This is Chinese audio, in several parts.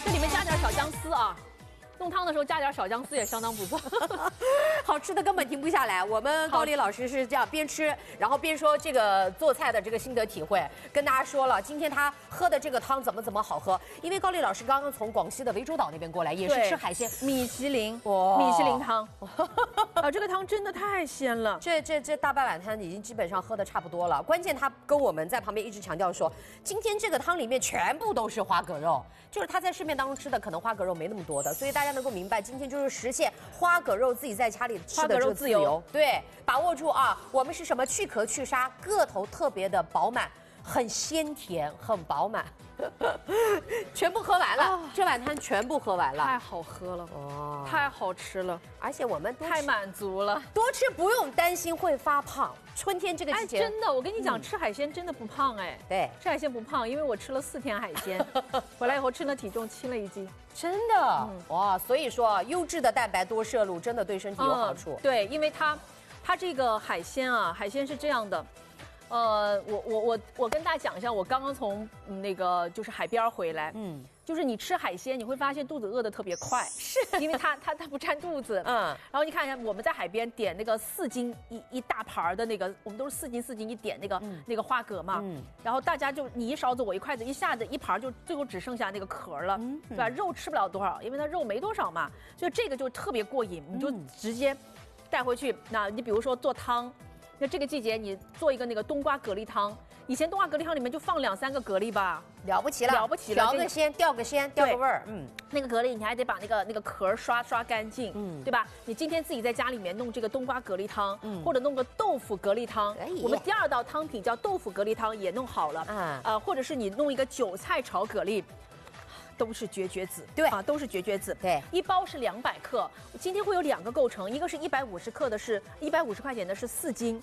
这里面加点小姜丝啊。 弄汤的时候加点小姜丝也相当不错， 好吃的根本停不下来。我们高丽老师是这样边吃，然后边说这个做菜的这个心得体会，跟大家说了今天他喝的这个汤怎么好喝。因为高丽老师刚刚从广西的涠洲岛那边过来，也是吃海鲜， 米其林， 哇米其林汤，啊，这个汤真的太鲜了。 这大半碗汤已经基本上喝的差不多了。关键他跟我们在旁边一直强调说，今天这个汤里面全部都是花蛤肉，就是他在市面当中吃的可能花蛤肉没那么多的，所以大家能够明白，今天就是实现花蛤肉自己在家里吃的这个自由。对，把握住啊！我们是什么？去壳去沙，个头特别的饱满，很鲜甜，很饱满，全部喝完了，这碗汤全部喝完了， 太好喝了，哦，太好吃了， 而且我们太满足了， 多吃不用担心会发胖。春天这个季节， 真的，我跟你讲，吃海鲜真的不胖哎。 对， 吃海鲜不胖，因为我吃了4天海鲜，回来以后称了体重轻了1斤， 真的，哇！所以说，优质的蛋白多摄入，真的对身体有好处。 对，因为它这个海鲜啊，海鲜是这样的。我跟大家讲一下，我刚刚从那个就是海边回来，就是你吃海鲜，你会发现肚子饿得特别快，是因为它不占肚子，然后你看一下，我们在海边点那个4斤一大盘的那个，我们都是4斤一点那个花蛤嘛，然后大家就你一勺子我一筷子，一下子一盘就最后只剩下那个壳了，对吧？肉吃不了多少，因为它肉没多少嘛，所以这个就特别过瘾，你就直接带回去。那你比如说做汤。那这个季节你做一个那个冬瓜蛤蜊汤，以前冬瓜蛤蜊汤里面就放2、3个蛤蜊吧， 了不起了， 了不起了， 调个鲜，调个鲜，调个味儿， 那个蛤蜊你还得把那个壳刷干净，对吧？你今天自己在家里面弄这个冬瓜蛤蜊汤，或者弄个豆腐蛤蜊汤，我们第2道汤品叫豆腐蛤蜊汤也弄好了，或者是你弄一个韭菜炒蛤蜊。都是绝子， 对啊，都是绝子。 对， 一包是200克，今天会有2个构成，一个是150克的，是150块钱的是4斤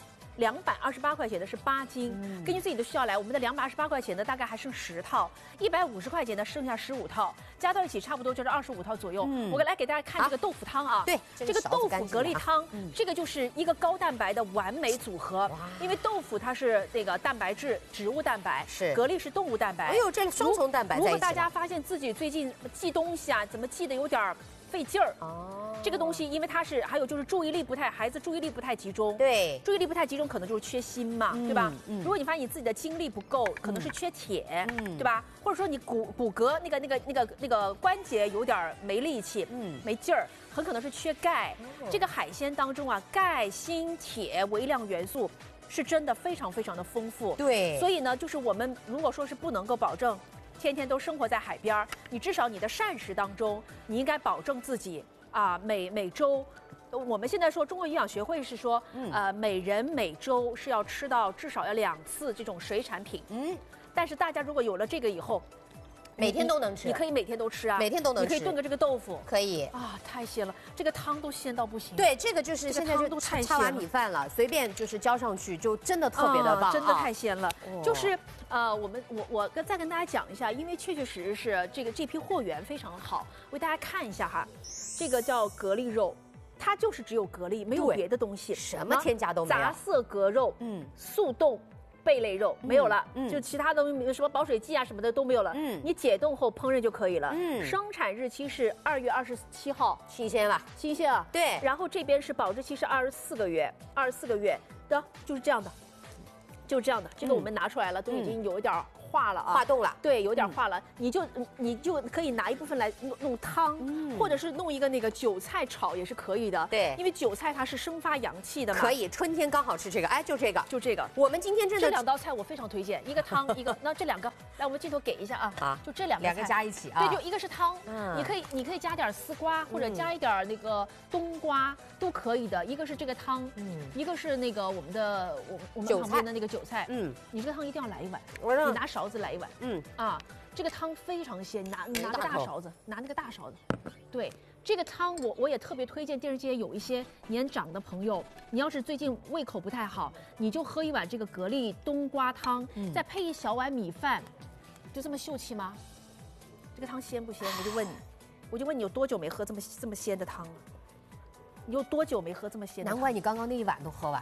，228块钱的是8斤。根据自己的需要来，我们的228块钱的大概还剩10套，150块钱的剩下15套，加到一起差不多就是25套左右。我来给大家看这个豆腐汤啊， 对， 这个豆腐蛤蜊汤，这个就是一个高蛋白的完美组合，因为豆腐它是这个蛋白质，植物蛋白， 是蛤蜊是动物蛋白。 哎呦，这双重蛋白在一起。 如果大家发现自己最近记东西啊，怎么记得有点费劲儿这个东西，因为它是还有就是孩子注意力不太集中， 对， 注意力不太集中可能就是缺锌嘛，对吧？如果你发现你自己的精力不够，可能是缺铁，对吧？或者说你骨骼那个关节有点没力气，没劲儿，很可能是缺钙。这个海鲜当中啊，钙、锌、铁微量元素是真的非常的丰富， 对。 所以呢，就是我们如果说是不能够保证天天都生活在海边，你至少你的膳食当中，你应该保证自己啊，每周，我们现在说中国营养学会是说，每人每周是要吃到至少要2次这种水产品，但是大家如果有了这个以后， 每天都能吃， 你可以每天都吃啊， 每天都能吃， 你可以炖个这个豆腐， 可以啊，太鲜了，这个汤都鲜到不行。 对，这个就是现在就差碗米饭了，随便就是浇上去，就真的特别的棒， 真的太鲜了。就是我再跟大家讲一下，因为确实是这批货源非常好，为大家看一下哈，这个叫蛤蜊肉。它就是只有蛤蜊，没有别的东西， 什么添加都没有。 杂色蛤肉，速冻贝类肉没有了，就其他的什么保水剂啊什么的都没有了。你解冻后烹饪就可以了。生产日期是2月27号， 新鲜吧？ 新鲜啊。 对。 然后这边是保质期是24个月的，就是这样的，就是这样的。这个我们拿出来了，都已经有一点化了啊， 化冻了， 对，有点化了。你就可以拿一部分来弄汤，或者是弄一个那个韭菜炒也是可以的。 对， 因为韭菜它是生发阳气的嘛。 可以，春天刚好吃这个。哎，就这个。我们今天真的这2道菜我非常推荐，一个汤，一个那这2个，来我们镜头给一下啊。啊，就这2个加一起啊。 对，就一个是汤，你可以加点丝瓜或者加一点那个冬瓜都可以的。一个是这个汤，一个是那个我们旁边的那个韭菜，你这个汤一定要来1碗，你拿勺子来1碗，这个汤非常鲜，你拿个大勺子，拿那个大勺子，对，这个汤我也特别推荐电视界有一些年长的朋友，你要是最近胃口不太好，你就喝1碗这个蛤蜊冬瓜汤，再配1小碗米饭，就这么秀气吗？这个汤鲜不鲜？我就问你有多久没喝这么鲜的汤了？你有多久没喝这么鲜的汤？ 难怪你刚刚那1碗都喝完了。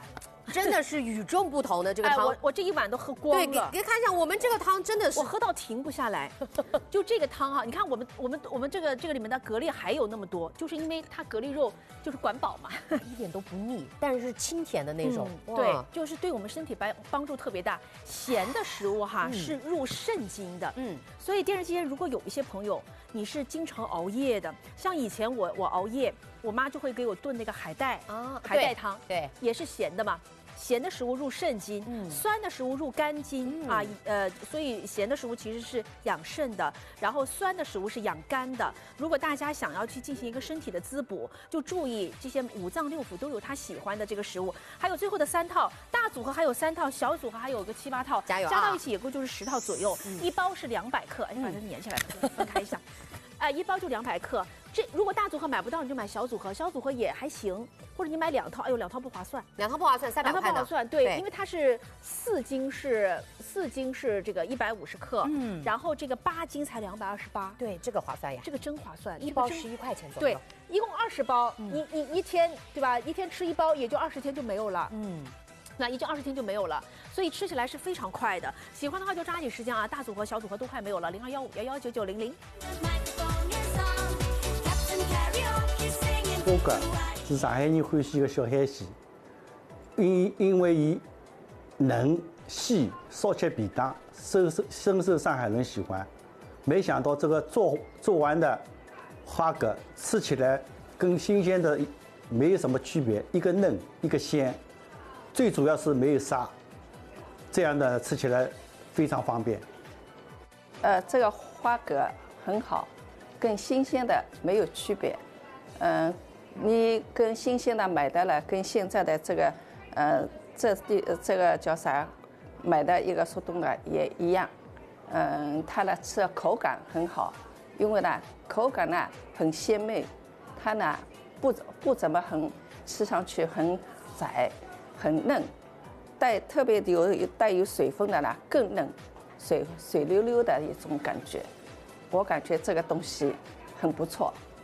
真的是与众不同的这个汤。 我这一碗都喝光了。 对，给看一下，我们这个汤真的是我喝到停不下来。就这个汤啊，你看我们这个里面的蛤蜊还有那么多，就是因为它蛤蜊肉就是管饱嘛， 一点都不腻，但是清甜的那种。 对，就是对我们身体帮助特别大。咸的食物哈是入肾经的。所以电视机前如果有一些朋友你是经常熬夜的，像以前我熬夜，我妈就会给我炖那个海带啊，海带汤， 对， 也是咸的嘛。咸的食物入肾经，酸的食物入肝经啊，所以咸的食物其实是养肾的，然后酸的食物是养肝的。如果大家想要去进行一个身体的滋补，就注意这些五脏六腑都有他喜欢的这个食物。还有最后的3套，大组合还有3套，小组合还有个7、8套， 加油啊！ 加到一起也够就是10套左右，一包是200克，哎，把它粘起来，分开一下。一包就200克。这如果大组合买不到，你就买小组合，小组合也还行。或者你买2套，哎呦，2套不划算 ，2套不划算，300块的。2套不划算， 对，因为它是4斤是这个150克，然后这个8斤才228。 对，这个划算呀， 这个真划算， 一包11块钱左右。 对，一共20包，你一天对吧？一天吃1包，也就20天就没有了。那也就20天就没有了，所以吃起来是非常快的。喜欢的话就抓紧时间啊，大组合、小组合都快没有了。0215119900。 花蛤是上海人欢喜的小海鲜，因为伊嫩细，烧起便当，深受上海人喜欢。没想到这个做完的花蛤吃起来跟新鲜的没有什么区别，一个嫩一个鲜，最主要是没有沙，这样的吃起来非常方便。 这个花蛤很好，跟新鲜的没有区别。你跟新鲜的买的了，跟现在的这个这个叫啥，买的一个速冻的也一样。它呢吃的口感很好，因为呢口感呢很鲜美，它呢不怎么吃上去很窄，很嫩，特别带有水分的呢更嫩，水溜溜的一种感觉。我感觉这个东西很不错。